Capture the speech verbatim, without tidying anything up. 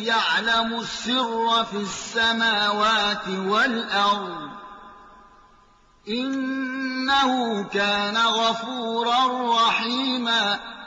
يعلم السر في السماوات والأرض إنه كان غفورا رحيما